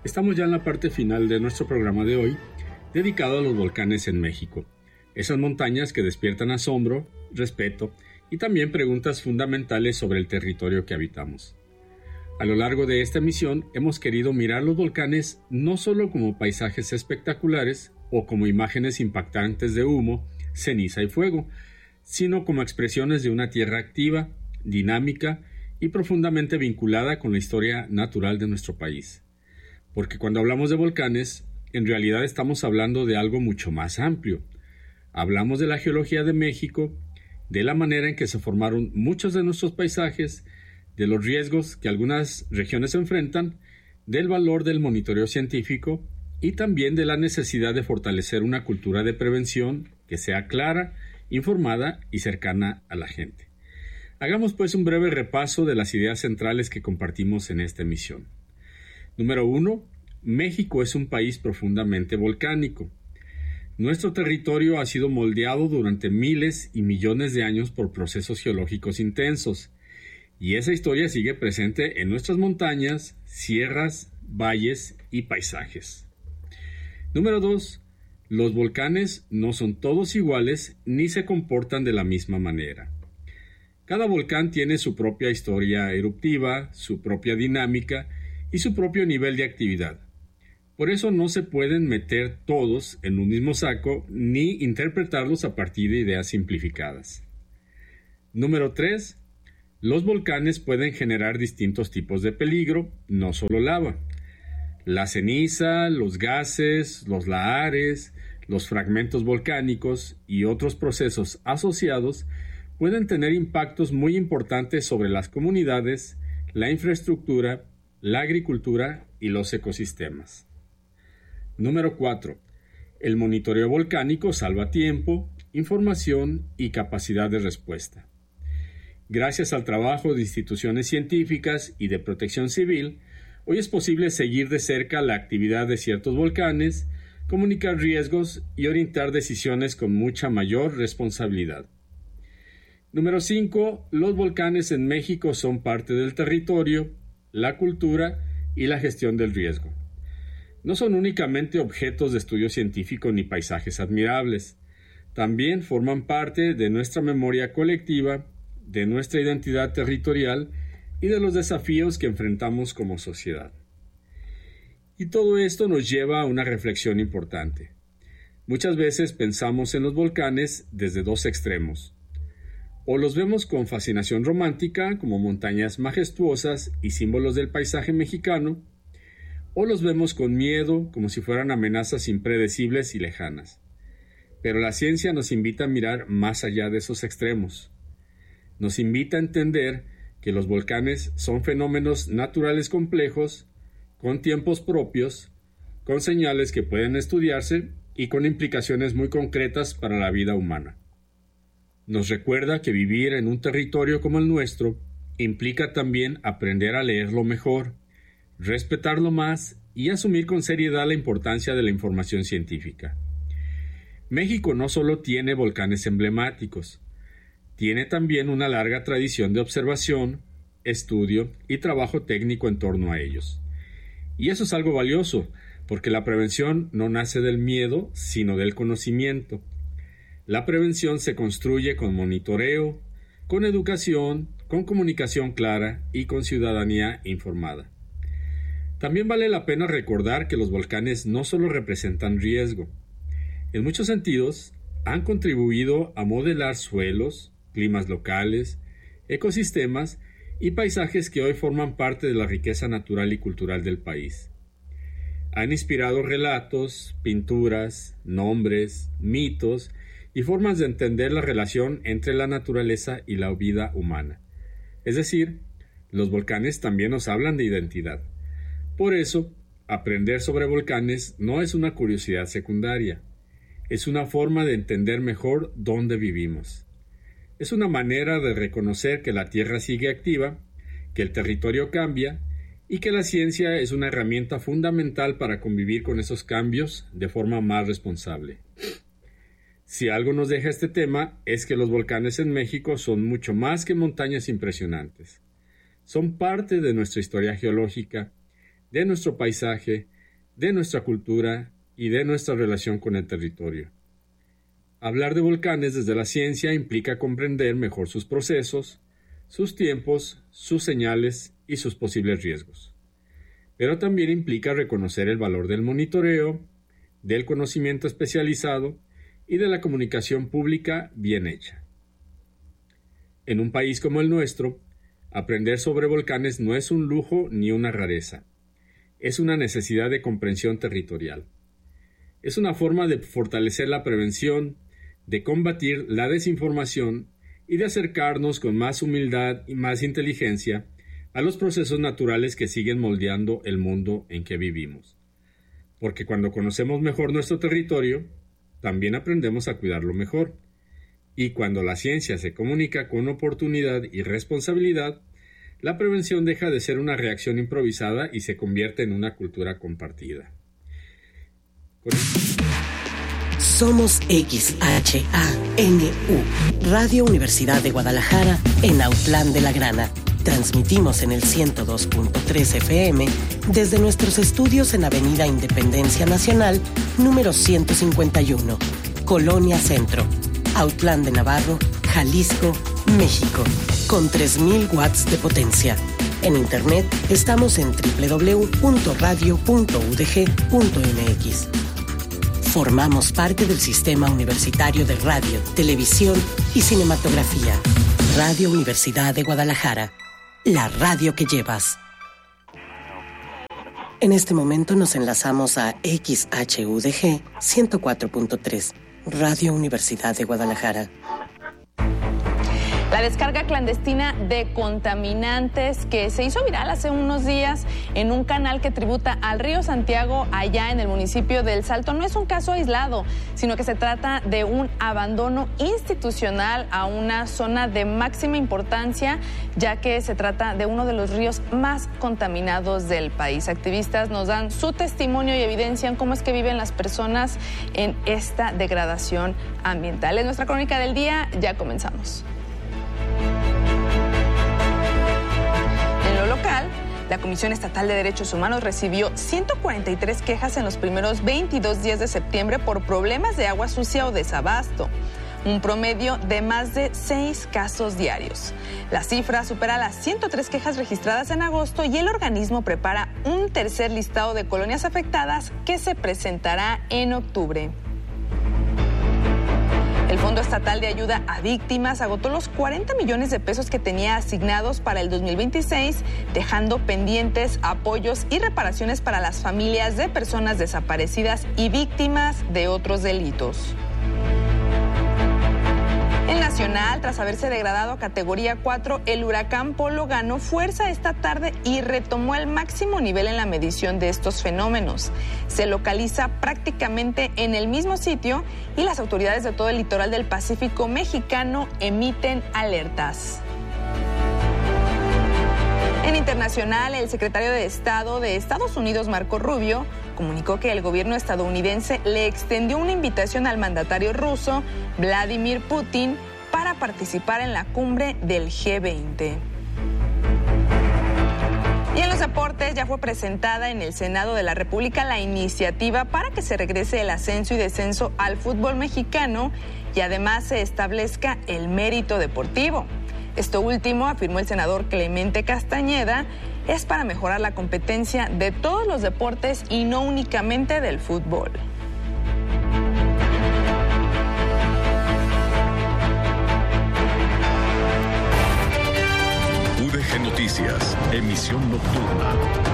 Estamos ya en la parte final de nuestro programa de hoy, dedicado a los volcanes en México. Esas montañas que despiertan asombro, respeto y también preguntas fundamentales sobre el territorio que habitamos. A lo largo de esta emisión hemos querido mirar los volcanes no solo como paisajes espectaculares o como imágenes impactantes de humo, ceniza y fuego, sino como expresiones de una tierra activa, dinámica y profundamente vinculada con la historia natural de nuestro país. Porque cuando hablamos de volcanes, en realidad estamos hablando de algo mucho más amplio. Hablamos de la geología de México, de la manera en que se formaron muchos de nuestros paisajes, de los riesgos que algunas regiones enfrentan, del valor del monitoreo científico y también de la necesidad de fortalecer una cultura de prevención que sea clara, informada y cercana a la gente. Hagamos pues un breve repaso de las ideas centrales que compartimos en esta emisión. Número 1. México es un país profundamente volcánico. Nuestro territorio ha sido moldeado durante miles y millones de años por procesos geológicos intensos, y esa historia sigue presente en nuestras montañas, sierras, valles y paisajes. Número 2. Los volcanes no son todos iguales ni se comportan de la misma manera. Cada volcán tiene su propia historia eruptiva, su propia dinámica y su propio nivel de actividad. Por eso no se pueden meter todos en un mismo saco ni interpretarlos a partir de ideas simplificadas. Número 3. Los volcanes pueden generar distintos tipos de peligro, no solo lava. La ceniza, los gases, los lahares, los fragmentos volcánicos y otros procesos asociados pueden tener impactos muy importantes sobre las comunidades, la infraestructura, la agricultura y los ecosistemas. Número 4. El monitoreo volcánico salva tiempo, información y capacidad de respuesta. Gracias al trabajo de instituciones científicas y de protección civil, hoy es posible seguir de cerca la actividad de ciertos volcanes, comunicar riesgos y orientar decisiones con mucha mayor responsabilidad. Número 5. Los volcanes en México son parte del territorio, la cultura y la gestión del riesgo. No son únicamente objetos de estudio científico ni paisajes admirables. También forman parte de nuestra memoria colectiva, de nuestra identidad territorial y de los desafíos que enfrentamos como sociedad. Y todo esto nos lleva a una reflexión importante. Muchas veces pensamos en los volcanes desde dos extremos. O los vemos con fascinación romántica como montañas majestuosas y símbolos del paisaje mexicano, o los vemos con miedo como si fueran amenazas impredecibles y lejanas. Pero la ciencia nos invita a mirar más allá de esos extremos. Nos invita a entender que los volcanes son fenómenos naturales complejos, con tiempos propios, con señales que pueden estudiarse y con implicaciones muy concretas para la vida humana. Nos recuerda que vivir en un territorio como el nuestro implica también aprender a leerlo mejor, respetarlo más y asumir con seriedad la importancia de la información científica. México no solo tiene volcanes emblemáticos, tiene también una larga tradición de observación, estudio y trabajo técnico en torno a ellos. Y eso es algo valioso, porque la prevención no nace del miedo, sino del conocimiento. La prevención se construye con monitoreo, con educación, con comunicación clara y con ciudadanía informada. También vale la pena recordar que los volcanes no solo representan riesgo. En muchos sentidos, han contribuido a modelar suelos, climas locales, ecosistemas y paisajes que hoy forman parte de la riqueza natural y cultural del país. Han inspirado relatos, pinturas, nombres, mitos y formas de entender la relación entre la naturaleza y la vida humana. Es decir, los volcanes también nos hablan de identidad. Por eso, aprender sobre volcanes no es una curiosidad secundaria, es una forma de entender mejor dónde vivimos. Es una manera de reconocer que la Tierra sigue activa, que el territorio cambia y que la ciencia es una herramienta fundamental para convivir con esos cambios de forma más responsable. Si algo nos deja este tema es que los volcanes en México son mucho más que montañas impresionantes. Son parte de nuestra historia geológica, de nuestro paisaje, de nuestra cultura y de nuestra relación con el territorio. Hablar de volcanes desde la ciencia implica comprender mejor sus procesos, sus tiempos, sus señales y sus posibles riesgos. Pero también implica reconocer el valor del monitoreo, del conocimiento especializado y de la comunicación pública bien hecha. En un país como el nuestro, aprender sobre volcanes no es un lujo ni una rareza. Es una necesidad de comprensión territorial. Es una forma de fortalecer la prevención, de combatir la desinformación y de acercarnos con más humildad y más inteligencia a los procesos naturales que siguen moldeando el mundo en que vivimos. Porque cuando conocemos mejor nuestro territorio, también aprendemos a cuidarlo mejor. Y cuando la ciencia se comunica con oportunidad y responsabilidad, la prevención deja de ser una reacción improvisada y se convierte en una cultura compartida. Somos XHANU, Radio Universidad de Guadalajara, en Autlán de la Grana. Transmitimos en el 102.3 FM desde nuestros estudios en Avenida Independencia Nacional, número 151, Colonia Centro, Autlán de Navarro, Jalisco, México, con 3,000 watts de potencia. En internet estamos en www.radio.udg.mx. Formamos parte del Sistema Universitario de Radio, Televisión y Cinematografía. Radio Universidad de Guadalajara, la radio que llevas. En este momento nos enlazamos a XHUDG 104.3, Radio Universidad de Guadalajara. La descarga clandestina de contaminantes que se hizo viral hace unos días en un canal que tributa al río Santiago allá en el municipio del Salto no es un caso aislado, sino que se trata de un abandono institucional a una zona de máxima importancia, ya que se trata de uno de los ríos más contaminados del país. Activistas nos dan su testimonio y evidencian cómo es que viven las personas en esta degradación ambiental. En nuestra crónica del día ya comenzamos. En lo local, la Comisión Estatal de Derechos Humanos recibió 143 quejas en los primeros 22 días de septiembre por problemas de agua sucia o desabasto, un promedio de más de 6 casos diarios. La cifra supera las 103 quejas registradas en agosto y el organismo prepara un tercer listado de colonias afectadas que se presentará en octubre. El Fondo Estatal de Ayuda a Víctimas agotó los 40 millones de pesos que tenía asignados para el 2026, dejando pendientes apoyos y reparaciones para las familias de personas desaparecidas y víctimas de otros delitos. En Nacional, tras haberse degradado a categoría 4, el huracán Polo ganó fuerza esta tarde y retomó el máximo nivel en la medición de estos fenómenos. Se localiza prácticamente en el mismo sitio y las autoridades de todo el litoral del Pacífico mexicano emiten alertas. En internacional, el secretario de Estado de Estados Unidos, Marco Rubio, comunicó que el gobierno estadounidense le extendió una invitación al mandatario ruso, Vladimir Putin, para participar en la cumbre del G20. Y en los deportes, ya fue presentada en el Senado de la República la iniciativa para que se regrese el ascenso y descenso al fútbol mexicano y además se establezca el mérito deportivo. Esto último, afirmó el senador Clemente Castañeda, es para mejorar la competencia de todos los deportes y no únicamente del fútbol. UDG Noticias, emisión nocturna.